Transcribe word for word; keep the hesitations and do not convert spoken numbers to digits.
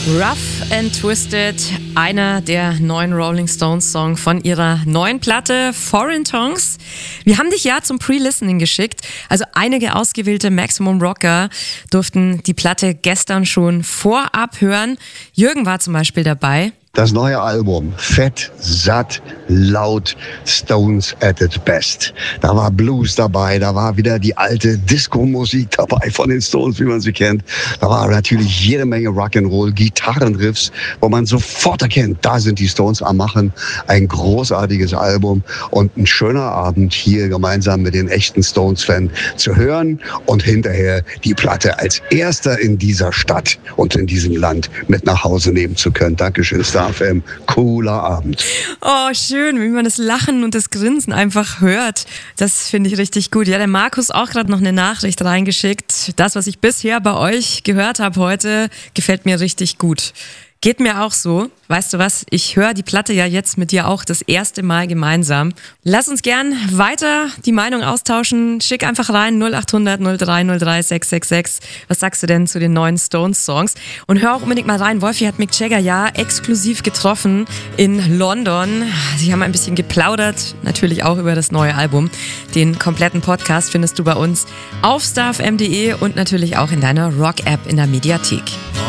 Rough and Twisted, einer der neuen Rolling Stones Songs von ihrer neuen Platte Foreign Tongues. Wir haben dich ja zum Pre-Listening geschickt, also einige ausgewählte Maximum Rocker durften die Platte gestern schon vorab hören. Jürgen war zum Beispiel dabei. Das neue Album, fett, satt, laut, Stones at its best. Da war Blues dabei, da war wieder die alte Disco-Musik dabei von den Stones, wie man sie kennt. Da war natürlich jede Menge Rock'n'Roll, Gitarrenriffs, wo man sofort erkennt, da sind die Stones am Machen. Ein großartiges Album und ein schöner Abend hier gemeinsam mit den echten Stones-Fans zu hören und hinterher die Platte als erster in dieser Stadt und in diesem Land mit nach Hause nehmen zu können. Dankeschön, Star F M. Cooler Abend. Oh, schön, wie man das Lachen und das Grinsen einfach hört. Das finde ich richtig gut. Ja, der Markus auch gerade noch eine Nachricht reingeschickt. Das, was ich bisher bei euch gehört habe heute, gefällt mir richtig gut. Geht mir auch so. Weißt du was? Ich höre die Platte ja jetzt mit dir auch das erste Mal gemeinsam. Lass uns gern weiter die Meinung austauschen. Schick einfach rein null acht hundert null drei null drei sechs sechs sechs. Was sagst du denn zu den neuen Stones-Songs? Und hör auch unbedingt mal rein. Wolfi hat Mick Jagger ja exklusiv getroffen in London. Sie haben ein bisschen geplaudert, natürlich auch über das neue Album. Den kompletten Podcast findest du bei uns auf starfm punkt de und natürlich auch in deiner Rock-App in der Mediathek.